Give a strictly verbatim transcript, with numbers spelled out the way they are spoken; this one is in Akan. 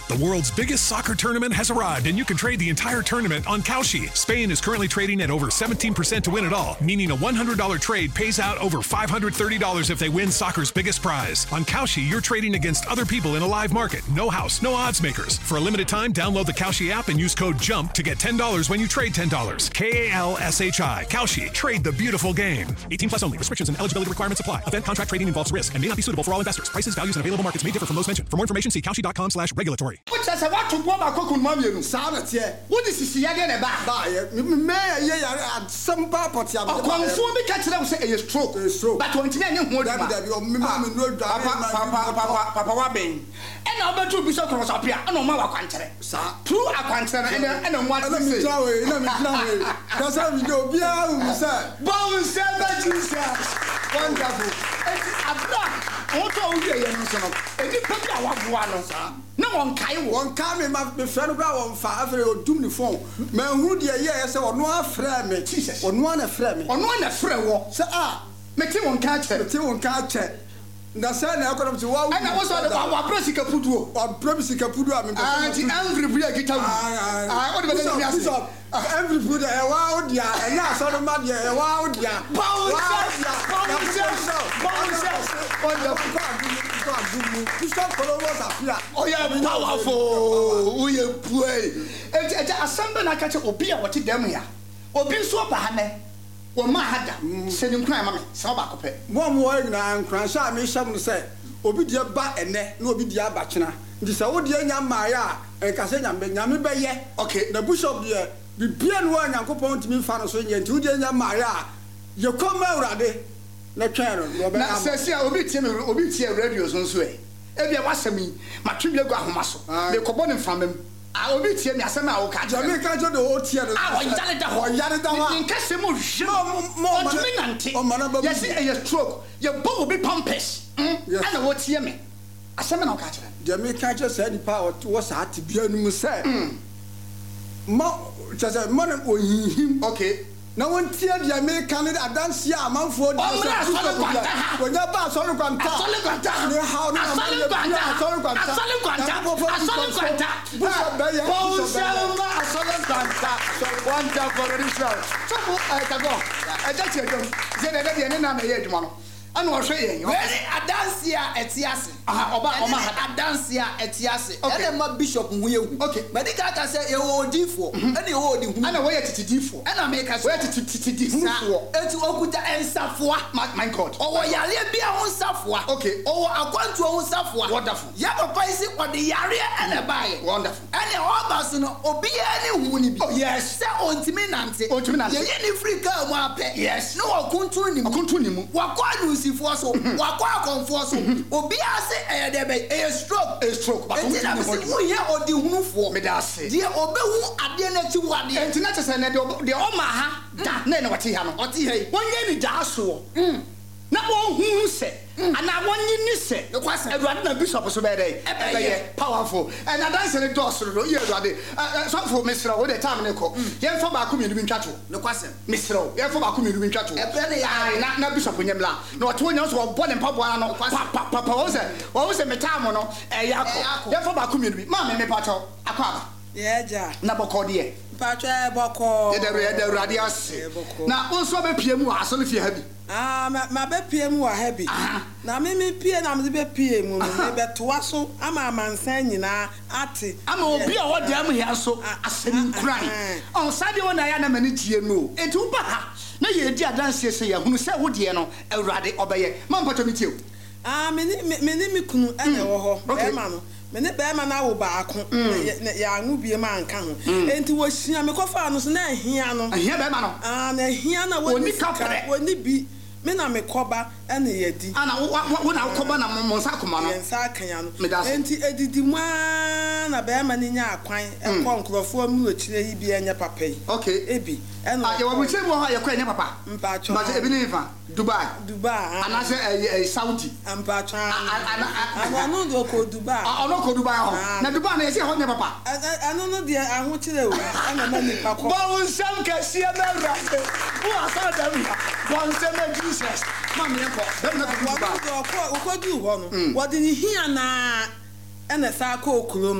The world's biggest soccer tournament has arrived, and you can trade the entire tournament on Kalshi. Spain is currently trading at over seventeen percent to win it all, meaning a one hundred dollars trade pays out over five hundred thirty dollars if they win soccer's biggest prize. On Kalshi, you're trading against other people in a live market. No house, no odds makers. For a limited time, download the Kalshi app and use code JUMP to get ten dollars when you trade ten dollars. K A L S H I. Kalshi. Trade the beautiful game. eighteen plus only. Restrictions and eligibility requirements apply. Event contract trading involves risk and may not be suitable for all investors. Prices, values, and available markets may differ from those mentioned. For more information, see kalshi.com slash regulatory. Which is a what to go back on Mammy. Silence here. What is this again about? May I some purpose? I'm going to catch them say a stroke. But when you know that your mamma no Papa Papa Wabbing. And I'll bet you be so close up here. I know my country. True, I can't and I'm what let me tell you. Let me tell you. That's how we go. Be sir. Bowen said that Jesus. Wonderful. What are you doing? And you put our one, sir. No one can one come my friend on fire or doom the phone. Man, who dear yes or no friend me, Jesus, or one a friend, or one a friend, sir. Ah, make him one catch it, you won't catch it. That's why I got to wow. And I was on our Presica Pudu or Presica Pudu. I mean, every beer guitar. I want to be every Buddha, a wild ya, and now sort of mud, a wild ya. Power, oh, yeah, powerful. We play. And a something I catch a beer what it them here. Or being so bad. Or my had sending crime, Sabacope. One more and Cransha may some say, Obidia bat and net, no Bidia Bachina. This old young Maya and Casena Benjamin Baye. Okay, the bush of the the pian one and coupon to me fan of Swing and two young Maya. You come out, Raddy. No channel, says, Obitia, Obitia radios on sway. If you was me, my tribute got muscle. The cobon from him. I will be telling you, I will catch you. Catch the old theatre. I will tell it or Yadda in Casimir. More dominant. Oh, man, yes, a stroke. Your boat will be pompous. I know what's here me. A seminal catcher. Jamie catcher said the power was hard to be a new say. More just a money for him. Okay. No one teared the American at dance here, a month for the when your boss on the ground. How I know saying, well, a dance here at Tiasi. Ah, Obama, a dance here at Tiasi. Okay, and my bishop will. Okay, but the cat say, you will do for any old, and I wait to do for, and I make us wait to do for, and to Okuta and Safwa, my God. Oh, Yalibia on Safwa. Okay, oh, I want to own Safwa. Wonderful. Yapa Paisi or the area and a buy. Wonderful. And the Obasun or be any woman. Oh, yes, sir, on Timinante, on Timinante. Any free car, yes, no, continue, continue. What si forso wa kwa konforso obi ase eh de be eh stroke eh stroke but we hear odi hunufo me da se de obehu ade na ti wade entina tese na de de o ma ha da na na wati ha no oti he wonye ni da so na wo hu se ana wonye ni se eduade na bishop so be dey e powerful and na dance ni do so do ye eduade so for mesra wo the time ne ko ye fa ba ko mi bi ntwato ne kwase mesra ye fa ba ko mi bi ntwato e be ne ya na na bishop nyemla na o to wonya so bo ne mpaboa na no pa pa pa wo se wo se me time no e ya ko ye fa ba ko mi bi ma me me pa cho akwa ye ja na boko de Pacha boko. Ye de de radias. Na onso be pie mu aso le fie ha bi. Ah ma be pie mu wa ha bi. Na me me pie na me be pie mu no me be toa so ama amansan nyina ate. Ama obi a wo de am hia so asem kuran. On sade wona ya na mani tie no. Etu ba ha. Na ye di adanse se ya hunu se wo de no Awurade obeye. Ma mpato mi tie. Ah me ni me ni mi kunu ene wo ho. E ma no. Me ne be ma na wo baako ya anwu bie ma anka ho enti wo hia me kofa no so na ahia no ahia be ma no ah na ahia na wo ni kapre wo ni bi me na me koba ene yedi ana wo na koba na mo nsa koma no nsa akanya no enti edidi mu na be ma ni nya akwan e ko nkrofo mu ochire yi bi enya papa yi okay ebi eno ah ye wo buche mo ha ye ko enya papa mpacho but ebi ni fa Dubai Dubai ana se eh Saudi mpacho ana no do ko Dubai ana ko Dubai ho na Dubai na ye se ho nya papa ana no de aho kire o ana na ni pa ko ba won sam ka sie na rase wo asa da mi bon se na Jesus ma me ko dem na ko Dubai ko ko du ho no wo de ni hia na ena sa ko okuro